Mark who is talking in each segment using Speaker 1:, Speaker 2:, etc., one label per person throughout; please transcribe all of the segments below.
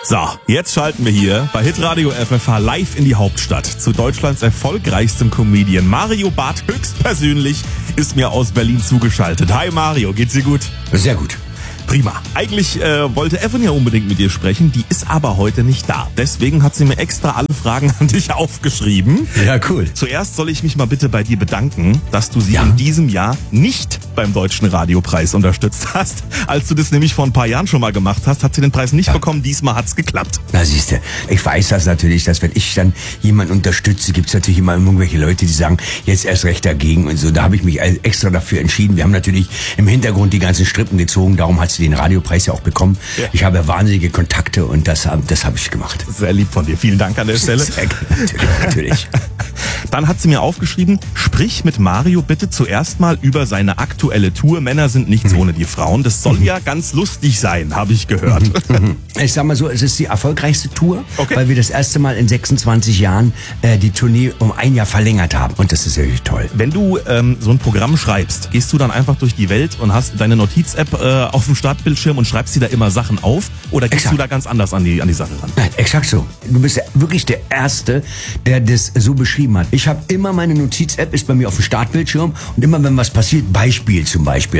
Speaker 1: So, jetzt schalten wir hier bei Hitradio FFH live in die Hauptstadt zu Deutschlands erfolgreichstem Comedian. Mario Barth höchstpersönlich ist mir aus Berlin zugeschaltet. Hi Mario, geht's dir gut?
Speaker 2: Sehr gut.
Speaker 1: Prima. Eigentlich wollte Evan ja unbedingt mit dir sprechen, die ist aber heute nicht da. Deswegen hat sie mir extra alle Fragen an dich aufgeschrieben.
Speaker 2: Ja, cool.
Speaker 1: Zuerst soll ich mich mal bitte bei dir bedanken, dass du sie in diesem Jahr nicht beim Deutschen Radiopreis unterstützt hast. Als du das nämlich vor ein paar Jahren schon mal gemacht hast, hat sie den Preis nicht bekommen. Diesmal hat's geklappt.
Speaker 2: Na siehste, ich weiß das natürlich, dass wenn ich dann jemanden unterstütze, gibt's natürlich immer irgendwelche Leute, die sagen, jetzt erst recht dagegen und so. Da habe ich mich extra dafür entschieden. Wir haben natürlich im Hintergrund die ganzen Strippen gezogen, darum hat sie den Radiopreis ja auch bekommen. Ja. Ich habe wahnsinnige Kontakte und das habe ich gemacht.
Speaker 1: Sehr lieb von dir. Vielen Dank an der Stelle.
Speaker 2: Sehr natürlich.
Speaker 1: Dann hat sie mir aufgeschrieben, sprich mit Mario bitte zuerst mal über seine aktuelle Tour. Männer sind nichts ohne die Frauen. Das soll ja ganz lustig sein, habe ich gehört.
Speaker 2: Ich sag mal so, es ist die erfolgreichste Tour, weil wir das erste Mal in 26 Jahren die Tournee um ein Jahr verlängert haben. Und das ist wirklich toll.
Speaker 1: Wenn du so ein Programm schreibst, gehst du dann einfach durch die Welt und hast deine Notiz-App auf dem Startbildschirm und schreibst dir da immer Sachen auf? Oder gehst du da ganz anders an die Sache ran?
Speaker 2: Nein, exakt so. Du bist ja wirklich der Erste, der das so beschrieben hat. Ich habe immer meine Notiz-App, ist bei mir auf dem Startbildschirm und immer wenn was passiert, Beispiel zum Beispiel,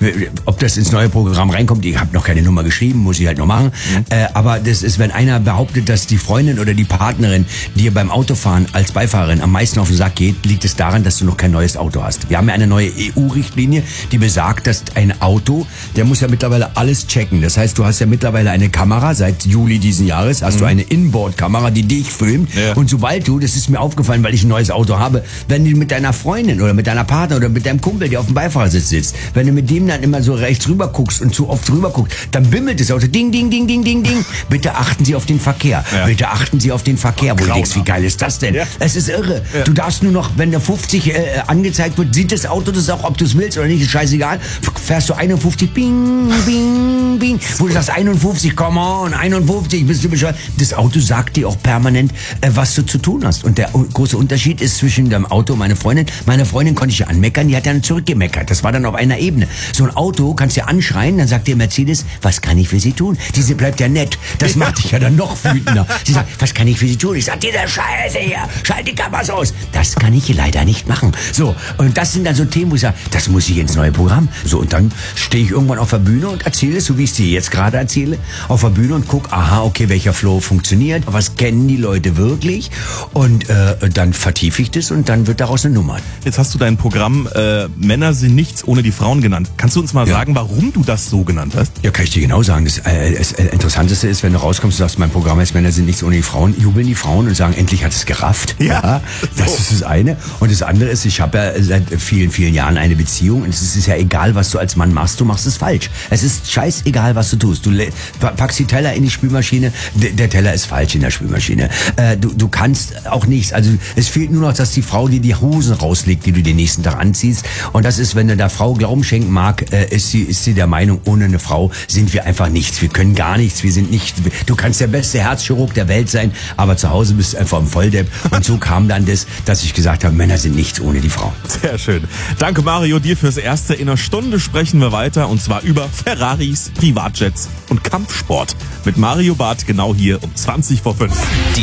Speaker 2: ob das ins neue Programm reinkommt, ich habe noch keine Nummer geschrieben, muss ich halt noch machen, aber das ist, wenn einer behauptet, dass die Freundin oder die Partnerin dir beim Autofahren als Beifahrerin am meisten auf den Sack geht, liegt es daran, dass du noch kein neues Auto hast. Wir haben ja eine neue EU-Richtlinie, die besagt, dass ein Auto, der muss ja mittlerweile alles checken. Das heißt, du hast ja mittlerweile eine Kamera, seit Juli diesen Jahres hast du eine Inboard-Kamera, die dich filmt und sobald du, das ist mir aufgefallen, weil ich ein neues Auto habe, wenn du mit deiner Freundin oder mit deiner Partner oder mit deinem Kumpel, der auf dem Beifahrersitz sitzt, wenn du mit dem dann immer so rechts rüber guckst und zu oft rüber guckst, dann bimmelt das Auto, ding, ding, ding, ding, ding, ding. Bitte achten Sie auf den Verkehr. Ja. Bitte achten Sie auf den Verkehr. Wo du denkst, wie geil ist das denn? Ja. Es ist irre. Ja. Du darfst nur noch, wenn der 50 angezeigt wird, sieht das Auto das auch, ob du es willst oder nicht, ist scheißegal. Fährst du 51, bing, bing, bing. Wo du sagst 51, come on, 51, bist du bescheuert. Das Auto sagt dir auch permanent, was du zu tun hast. Und der große Unterschied ist zwischen dem Auto und meine Freundin. Meine Freundin konnte ich ja anmeckern, die hat dann zurückgemeckert. Das war dann auf einer Ebene. So ein Auto kannst du ja anschreien, dann sagt dir Mercedes, was kann ich für Sie tun? Diese bleibt ja nett. Das macht dich ja dann noch wütender. Sie sagt, was kann ich für Sie tun? Ich sag, diese Scheiße hier, schalt die Kameras aus. Das kann ich leider nicht machen. So, und das sind dann so Themen, wo ich sage, das muss ich ins neue Programm. So, und dann stehe ich irgendwann auf der Bühne und erzähle es, so wie ich es dir jetzt gerade erzähle, auf der Bühne und guck, aha, okay, welcher Flow funktioniert, was kennen die Leute wirklich und dann vertiefe ich das und dann wird daraus eine Nummer.
Speaker 1: Jetzt hast du dein Programm Männer sind nichts ohne die Frauen genannt. Kannst du uns mal sagen, warum du das so genannt hast?
Speaker 2: Ja, kann ich dir genau sagen. Das Interessanteste ist, wenn du rauskommst und sagst, mein Programm heißt Männer sind nichts ohne die Frauen, jubeln die Frauen und sagen, endlich hat es gerafft. Ja, das ist das eine. Und das andere ist, ich habe ja seit vielen, vielen Jahren eine Beziehung und es ist ja egal, was du als Mann machst, du machst es falsch. Es ist scheißegal, was du tust. Du packst die Teller in die Spülmaschine, der Teller ist falsch in der Spülmaschine. Du kannst auch nichts. Also es fehlt nur noch, dass die Frau dir die Hosen rauslegt, die du den nächsten Tag anziehst. Und das ist, wenn du der Frau Glauben schenken mag, ist sie der Meinung, ohne eine Frau sind wir einfach nichts. Wir können gar nichts. Wir sind nicht. Du kannst der beste Herzchirurg der Welt sein, aber zu Hause bist du einfach ein Volldepp. Und so kam dann das, dass ich gesagt habe, Männer sind nichts ohne die Frau.
Speaker 1: Sehr schön. Danke Mario, dir fürs Erste. In einer Stunde sprechen wir weiter und zwar über Ferraris, Privatjets und Kampfsport. Mit Mario Barth genau hier um 5:20.